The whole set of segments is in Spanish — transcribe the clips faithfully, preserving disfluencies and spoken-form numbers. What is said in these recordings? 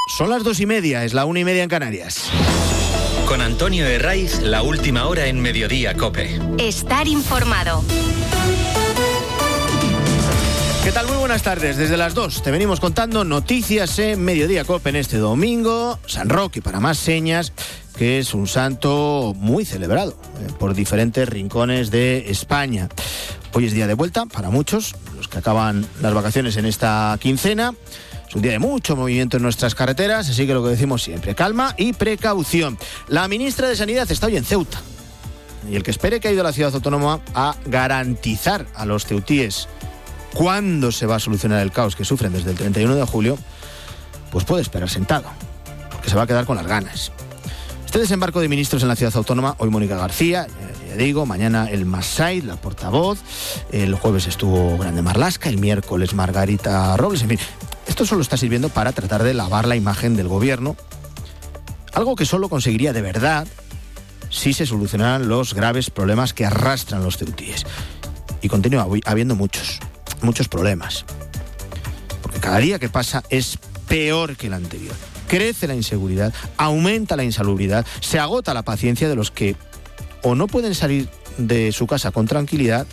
Son las dos y media, es la una y media en Canarias. Con Antonio Herraiz, la última hora en Mediodía COPE. Estar informado. ¿Qué tal? Muy buenas tardes. Desde las dos te venimos contando noticias en Mediodía COPE en este domingo. San Roque, para más señas, que es un santo muy celebrado eh, por diferentes rincones de España. Hoy es día de vuelta para muchos, los que acaban las vacaciones en esta quincena. Es un día de mucho movimiento en nuestras carreteras, así que lo que decimos siempre, calma y precaución. La ministra de Sanidad está hoy en Ceuta. Y el que espere que ha ido a la ciudad autónoma a garantizar a los ceutíes cuándo se va a solucionar el caos que sufren desde el treinta y uno de julio, pues puede esperar sentado, porque se va a quedar con las ganas. Este desembarco de ministros en la ciudad autónoma, hoy Mónica García, ya digo, mañana el Massaid, la portavoz, el jueves estuvo Grande Marlaska, el miércoles Margarita Robles, en fin, esto solo está sirviendo para tratar de lavar la imagen del gobierno, algo que solo conseguiría de verdad si se solucionaran los graves problemas que arrastran los ceutíes. Y continúa habiendo muchos, muchos problemas, porque cada día que pasa es peor que el anterior. Crece la inseguridad, aumenta la insalubridad, se agota la paciencia de los que o no pueden salir de su casa con tranquilidad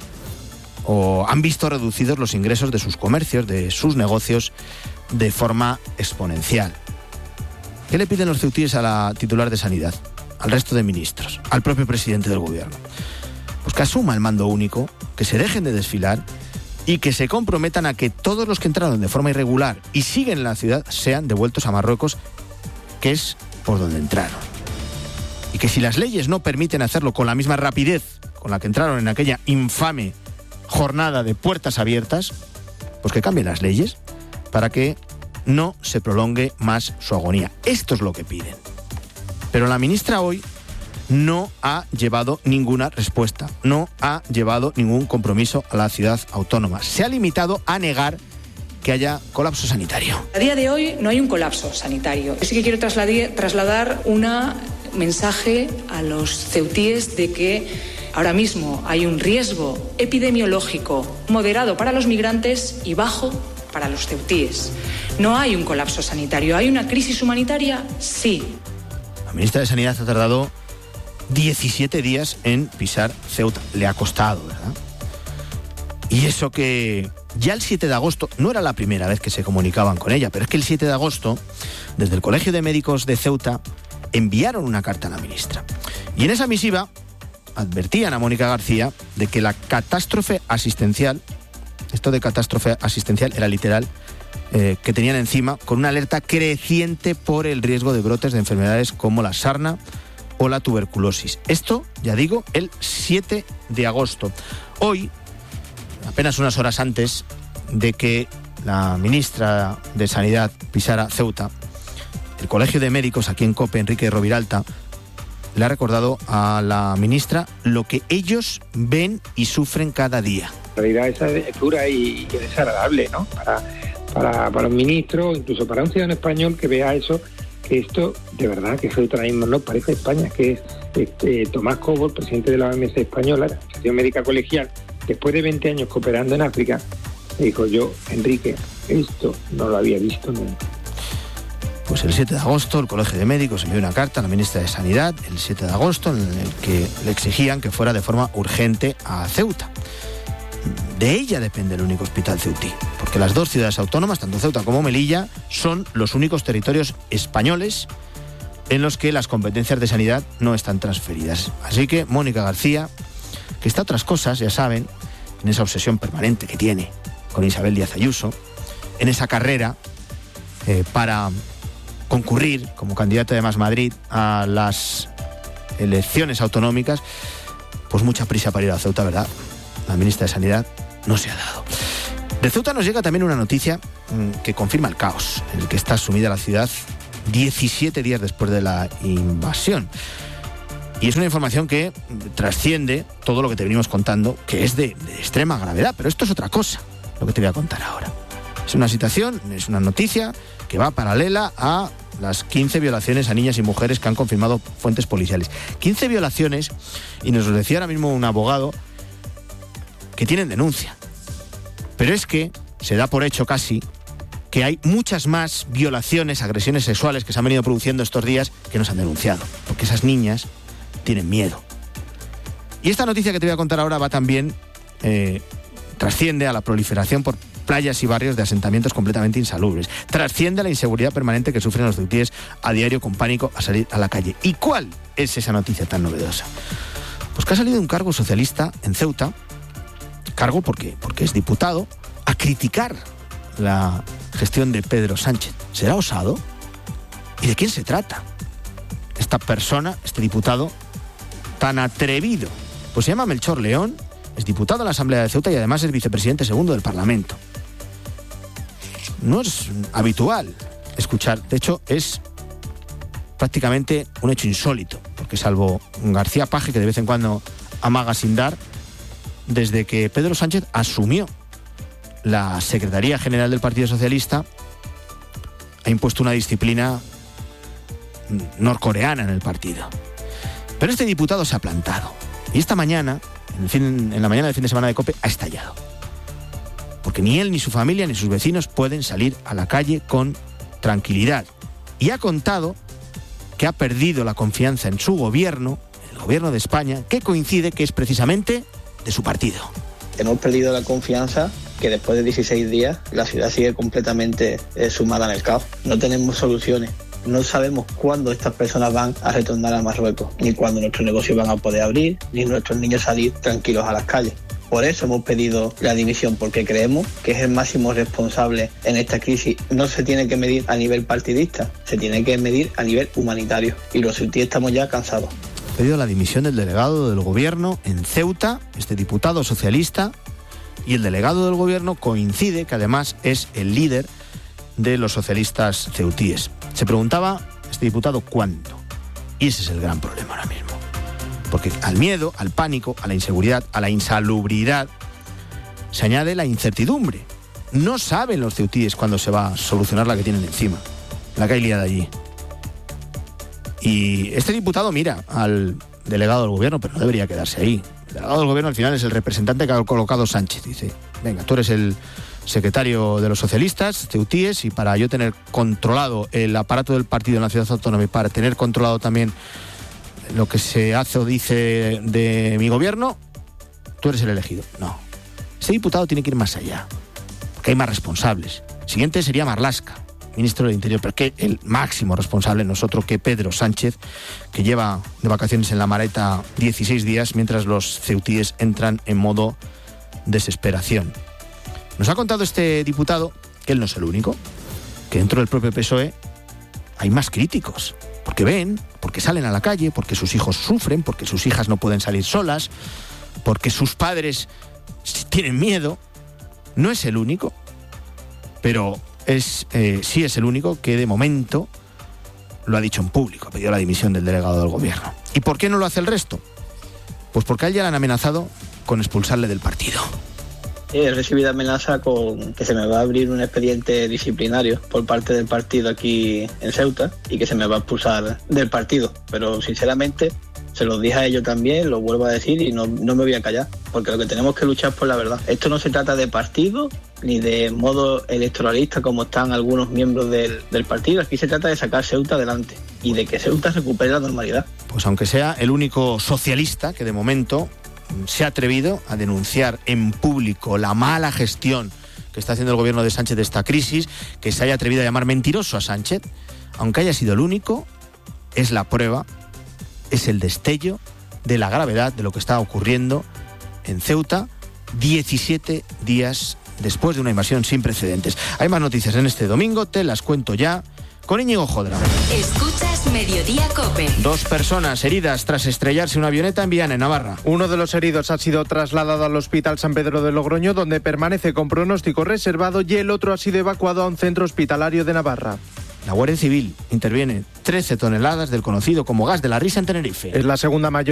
o han visto reducidos los ingresos de sus comercios, de sus negocios, de forma exponencial. ¿Qué le piden los ceutíes a la titular de Sanidad, al resto de ministros, al propio presidente del gobierno? Pues que asuma el mando único, que se dejen de desfilar y que se comprometan a que todos los que entraron de forma irregular y siguen en la ciudad sean devueltos a Marruecos, que es por donde entraron. Y que si las leyes no permiten hacerlo con la misma rapidez con la que entraron en aquella infame jornada de puertas abiertas, pues que cambien las leyes para que no se prolongue más su agonía. Esto es lo que piden. Pero la ministra hoy no ha llevado ninguna respuesta, no ha llevado ningún compromiso a la ciudad autónoma. Se ha limitado a negar que haya colapso sanitario. A día de hoy no hay un colapso sanitario. Sí que quiero trasladar un mensaje a los ceutíes de que ahora mismo hay un riesgo epidemiológico moderado para los migrantes y bajo para los ceutíes. No hay un colapso sanitario. ¿Hay una crisis humanitaria? Sí. La ministra de Sanidad ha tardado diecisiete días en pisar Ceuta. Le ha costado, ¿verdad? Y eso que ya el siete de agosto, no era la primera vez que se comunicaban con ella, pero es que el siete de agosto, desde el Colegio de Médicos de Ceuta, enviaron una carta a la ministra. Y en esa misiva advertían a Mónica García de que la catástrofe asistencial, esto de catástrofe asistencial era literal, eh, que tenían encima, con una alerta creciente por el riesgo de brotes de enfermedades como la sarna o la tuberculosis. Esto, ya digo, el siete de agosto. Hoy, apenas unas horas antes de que la ministra de Sanidad pisara Ceuta, el Colegio de Médicos aquí en COPE, Enrique Roviralta, le ha recordado a la ministra lo que ellos ven y sufren cada día. La realidad esa es dura y desagradable, ¿no? Para, para, para un ministro, incluso para un ciudadano español que vea eso, que esto, de verdad, que Ceuta ahora mismo no parece España, que es este, Tomás Cobo, el presidente de la O M S española, la Asociación Médica Colegial, después de veinte años cooperando en África, dijo: yo, Enrique, esto no lo había visto nunca. Pues el siete de agosto el Colegio de Médicos envió una carta a la ministra de Sanidad, el siete de agosto, en el que le exigían que fuera de forma urgente a Ceuta. De ella depende el único hospital ceutí, porque las dos ciudades autónomas, tanto Ceuta como Melilla, son los únicos territorios españoles en los que las competencias de sanidad no están transferidas. Así que Mónica García, que está a otras cosas, ya saben, en esa obsesión permanente que tiene con Isabel Díaz Ayuso, en esa carrera eh, para concurrir como candidata de Más Madrid a las elecciones autonómicas, pues mucha prisa para ir a Ceuta, ¿verdad? La ministra de Sanidad no se ha dado. De Ceuta nos llega también una noticia mmm, que confirma el caos en el que está sumida la ciudad diecisiete días después de la invasión. Y es una información que trasciende todo lo que te venimos contando, que es de, de extrema gravedad, pero esto es otra cosa, lo que te voy a contar ahora. Es una situación, es una noticia que va paralela a las quince violaciones a niñas y mujeres que han confirmado fuentes policiales. quince violaciones, y nos lo decía ahora mismo un abogado, que tienen denuncia. Pero es que se da por hecho casi que hay muchas más violaciones, agresiones sexuales que se han venido produciendo estos días que no se han denunciado, porque esas niñas tienen miedo. Y esta noticia que te voy a contar ahora va también, eh, trasciende a la proliferación por playas y barrios de asentamientos completamente insalubres. Trasciende a la inseguridad permanente que sufren los ceutíes a diario con pánico a salir a la calle. ¿Y cuál es esa noticia tan novedosa? Pues que ha salido un cargo socialista en Ceuta, cargo porque, porque es diputado, a criticar la gestión de Pedro Sánchez. ¿Será osado? ¿Y de quién se trata? Esta persona, este diputado tan atrevido, pues se llama Melchor León, es diputado en la Asamblea de Ceuta y además es vicepresidente segundo del Parlamento. No es habitual escuchar, de hecho es prácticamente un hecho insólito, porque salvo García Paje, que de vez en cuando amaga sin dar, desde que Pedro Sánchez asumió la Secretaría General del Partido Socialista, ha impuesto una disciplina norcoreana en el partido. Pero este diputado se ha plantado. Y esta mañana, en, el fin, en la mañana del fin de semana de COPE, ha estallado. Porque ni él, ni su familia, ni sus vecinos pueden salir a la calle con tranquilidad. Y ha contado que ha perdido la confianza en su gobierno, el gobierno de España, que coincide que es precisamente de su partido. Hemos perdido la confianza, que después de dieciséis días la ciudad sigue completamente eh, sumada en el caos. No tenemos soluciones. No sabemos cuándo estas personas van a retornar a Marruecos, ni cuándo nuestros negocios van a poder abrir, ni nuestros niños salir tranquilos a las calles. Por eso hemos pedido la dimisión, porque creemos que es el máximo responsable en esta crisis. No se tiene que medir a nivel partidista, se tiene que medir a nivel humanitario. Y los ceutíes estamos ya cansados. Ha pedido la dimisión del delegado del gobierno en Ceuta, este diputado socialista, y el delegado del gobierno coincide que además es el líder de los socialistas ceutíes. Se preguntaba este diputado cuándo. Y ese es el gran problema ahora mismo. Porque al miedo, al pánico, a la inseguridad, a la insalubridad, se añade la incertidumbre. No saben los ceutíes cuándo se va a solucionar la que tienen encima, la que hay liada allí. Y este diputado mira al delegado del gobierno, pero no debería quedarse ahí. El delegado del gobierno al final es el representante que ha colocado Sánchez. Dice, venga, tú eres el secretario de los socialistas ceutíes y para yo tener controlado el aparato del partido en la ciudad autónoma y para tener controlado también lo que se hace o dice de mi gobierno, tú eres el elegido. No. Este diputado tiene que ir más allá, porque hay más responsables. El siguiente sería Marlaska, ministro del Interior, pero que el máximo responsable no es otro que Pedro Sánchez, que lleva de vacaciones en la Mareta dieciséis días, mientras los ceutíes entran en modo desesperación. Nos ha contado este diputado que él no es el único, que dentro del propio P S O E hay más críticos, porque ven, porque salen a la calle, porque sus hijos sufren, porque sus hijas no pueden salir solas, porque sus padres tienen miedo. No es el único, pero es eh, sí es el único que de momento lo ha dicho en público, ha pedido la dimisión del delegado del gobierno. ¿Y por qué no lo hace el resto? Pues porque a él ya le han amenazado con expulsarle del partido. He recibido amenaza con que se me va a abrir un expediente disciplinario por parte del partido aquí en Ceuta y que se me va a expulsar del partido. Pero sinceramente se los dije a ellos también, lo vuelvo a decir y no, no me voy a callar, porque lo que tenemos que luchar por la verdad. Esto no se trata de partido ni de modo electoralista como están algunos miembros del, del partido. Aquí se trata de sacar Ceuta adelante y de que Ceuta recupere la normalidad. Pues aunque sea el único socialista que de momento se ha atrevido a denunciar en público la mala gestión que está haciendo el gobierno de Sánchez de esta crisis, que se haya atrevido a llamar mentiroso a Sánchez, aunque haya sido el único, es la prueba, es el destello de la gravedad de lo que está ocurriendo en Ceuta diecisiete días después de una invasión sin precedentes. Hay más noticias en este domingo, te las cuento ya con Íñigo Jodra. Escuchas Mediodía COPE. Dos personas heridas tras estrellarse una avioneta en Viana, en Navarra. Uno de los heridos ha sido trasladado al Hospital San Pedro de Logroño, donde permanece con pronóstico reservado, y el otro ha sido evacuado a un centro hospitalario de Navarra. La Guardia Civil interviene trece toneladas del conocido como gas de la risa en Tenerife. Es la segunda mayor